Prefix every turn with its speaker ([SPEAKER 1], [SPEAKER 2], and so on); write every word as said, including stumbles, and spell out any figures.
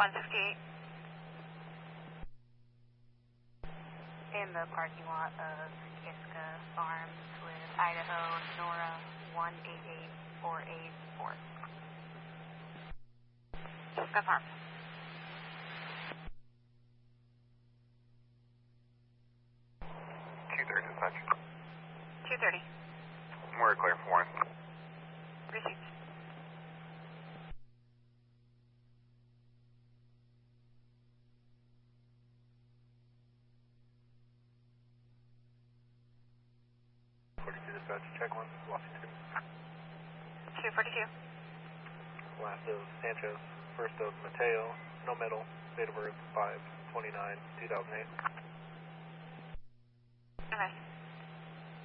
[SPEAKER 1] one sixty-eight.
[SPEAKER 2] In the parking lot of Iska Farms with Idaho Nora one eight eight four eight four.
[SPEAKER 1] Iska Farms.
[SPEAKER 3] two thirty dispatch.
[SPEAKER 1] two thirty.
[SPEAKER 3] We're clear for one.
[SPEAKER 1] Received.
[SPEAKER 3] forty-two dispatch, check one, Washington.
[SPEAKER 1] two forty-two.
[SPEAKER 3] Last of Sanchez, first of Mateo, no metal, date of birth five twenty-nine two thousand eight.
[SPEAKER 1] Okay.